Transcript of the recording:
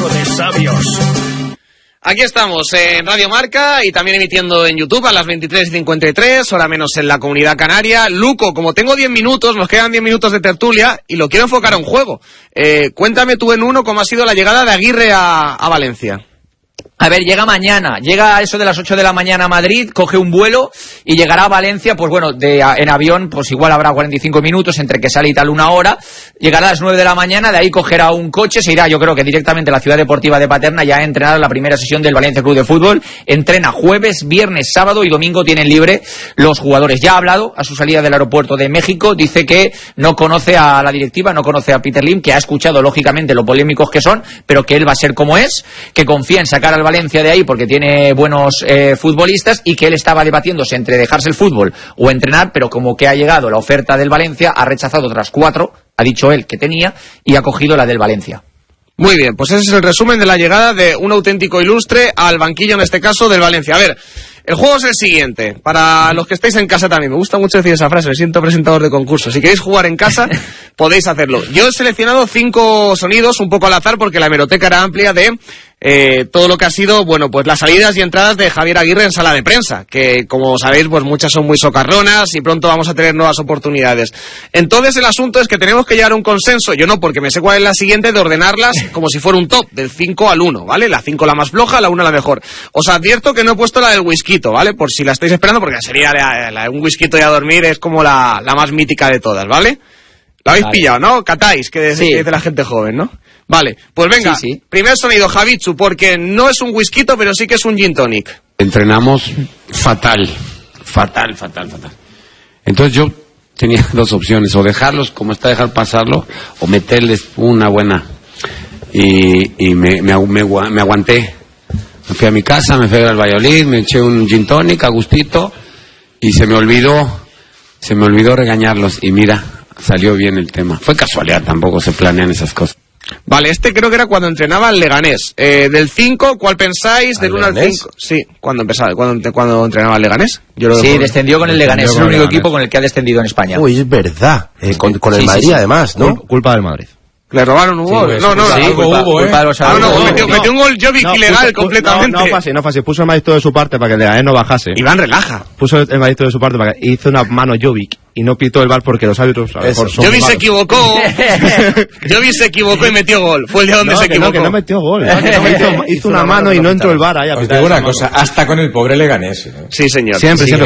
Consejo de Sabios. Aquí estamos en Radio Marca y también emitiendo en YouTube a las 23:53, hora menos en la Comunidad Canaria. Luco, como tengo 10 minutos, nos quedan 10 minutos de tertulia y lo quiero enfocar a un juego. Cuéntame tú en uno cómo ha sido la llegada de Aguirre a Valencia. A ver, llega mañana, llega a eso de las 8 de la mañana a Madrid, coge un vuelo y llegará a Valencia, pues bueno, en avión, pues igual habrá 45 minutos, entre que sale y tal 1 hora, llegará a las 9 de la mañana, de ahí cogerá un coche, se irá yo creo que directamente a la Ciudad Deportiva de Paterna, ya a entrenar la primera sesión del Valencia Club de Fútbol, entrena jueves, viernes, sábado y domingo tienen libre los jugadores. Ya ha hablado a su salida del aeropuerto de México, dice que no conoce a la directiva, no conoce a Peter Lim, que ha escuchado lógicamente lo polémicos que son, pero que él va a ser como es, que confía en sacar al Valencia de ahí porque tiene buenos futbolistas y que él estaba debatiéndose entre dejarse el fútbol o entrenar, pero como que ha llegado la oferta del Valencia, ha rechazado otras 4, ha dicho él que tenía, y ha cogido la del Valencia. Muy bien, pues ese es el resumen de la llegada de un auténtico ilustre al banquillo, en este caso, del Valencia. A ver, el juego es el siguiente, para los que estáis en casa también, me gusta mucho decir esa frase, me siento presentador de concurso. Si queréis jugar en casa, podéis hacerlo. Yo he seleccionado 5 sonidos, un poco al azar, porque la hemeroteca era amplia de todo lo que ha sido, bueno, pues las salidas y entradas de Javier Aguirre en sala de prensa, que como sabéis, pues muchas son muy socarronas y pronto vamos a tener nuevas oportunidades. Entonces el asunto es que tenemos que llegar a un consenso, yo no, porque me sé cuál es la siguiente, de ordenarlas como si fuera un top, del 5 al 1, ¿vale? La 5 la más floja, la 1 la mejor. Os advierto que no he puesto la del whisky, ¿vale? Por si la estáis esperando, porque sería un whisky y a dormir, es como la más mítica de todas, ¿vale? ¿La habéis pillado, no? Catáis, que dice la gente joven, ¿no? Vale, pues venga, sí. Primer sonido, Javichu, porque no es un whisky, pero sí que es un gin tonic. Entrenamos fatal. Entonces yo tenía 2 opciones, o dejarlos como está, dejar pasarlo, o meterles una buena. Y me aguanté. Me fui a mi casa, me fui al Valladolid, me eché un gin tonic a gustito, y se me olvidó regañarlos, y mira, salió bien el tema. Fue casualidad, tampoco se planean esas cosas. Vale, este creo que era cuando entrenaba el Leganés. Del 5, ¿cuál pensáis? Del 1 al 5. Sí, cuando entrenaba el Leganés. Descendió con el Leganés, es el único equipo con el que ha descendido en España. Uy, es verdad. Con el Madrid, además, ¿no? Culpa del Madrid. Le robaron un gol. Metió un gol Jovic ilegal completamente. No fue así. Puso el Madrid de su parte para que el Leganés no bajase. Iván, relaja. Puso el Madrid de su parte para que hizo una mano Jovic y no pitó el VAR porque los árbitros a lo mejor son Jovic se equivocó. Jovic se equivocó y metió gol. Fue el de donde se equivocó. Que no metió gol. Hizo una mano y no entró el VAR ahí a pitar. Os digo una cosa, hasta con el pobre Leganés, ¿no? Sí, señor. Siempre.